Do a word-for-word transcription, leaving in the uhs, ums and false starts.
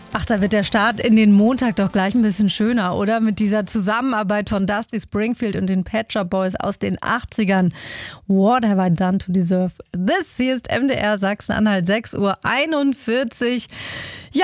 Ach, da wird der Start in den Montag doch gleich ein bisschen schöner, oder? Mit dieser Zusammenarbeit von Dusty Springfield und den Pet Shop Boys aus den achtzigern. What have I done to deserve this? Hier ist M D R Sachsen-Anhalt, sechs Uhr einundvierzig. Ja,